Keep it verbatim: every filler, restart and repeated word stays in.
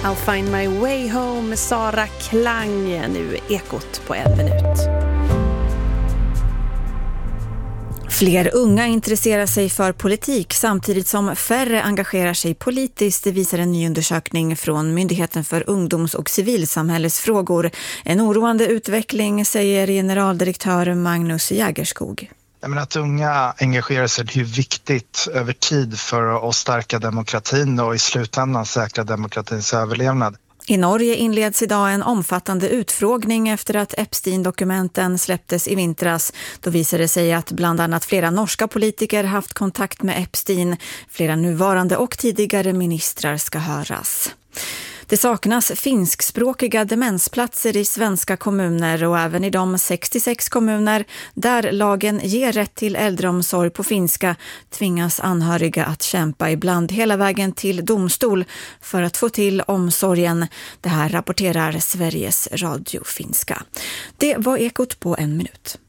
I'll find my way home, Sara Klang. Nu Ekot på en minut. Fler unga intresserar sig för politik samtidigt som färre engagerar sig politiskt, det visar en ny undersökning från Myndigheten för ungdoms- och civilsamhällesfrågor. En oroande utveckling, säger generaldirektör Magnus Jägerskog. Men att unga engagerar sig är viktigt över tid för att stärka demokratin och i slutändan säkra demokratins överlevnad. I Norge inleds idag en omfattande utfrågning efter att Epstein-dokumenten släpptes i vintras. Då visade det sig att bland annat flera norska politiker haft kontakt med Epstein. Flera nuvarande och tidigare ministrar ska höras. Det saknas finskspråkiga demensplatser i svenska kommuner och även i de sextiosex kommuner där lagen ger rätt till äldreomsorg på finska tvingas anhöriga att kämpa ibland hela vägen till domstol för att få till omsorgen. Det här rapporterar Sveriges Radio Finska. Det var Ekot på en minut.